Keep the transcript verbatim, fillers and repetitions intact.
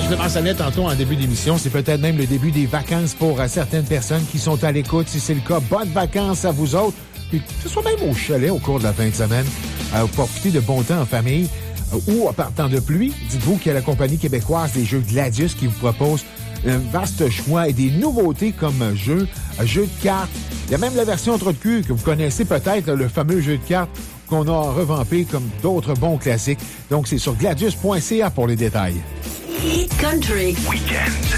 je le mentionnais tantôt en début d'émission, c'est peut-être même le début des vacances pour euh, certaines personnes qui sont à l'écoute. Si c'est le cas, bonnes vacances à vous autres. Puis que ce soit même au chalet au cours de la fin de semaine. Euh, profitez de bon temps en famille. Euh, ou, par temps de pluie, dites-vous qu'il y a la compagnie québécoise des jeux Gladius qui vous propose un vaste choix et des nouveautés comme jeux, jeux de cartes. Il y a même la version trou de cul que vous connaissez peut-être, le fameux jeu de cartes qu'on a revampé comme d'autres bons classiques. Donc, c'est sur gladius point c a pour les détails. Country Weekend.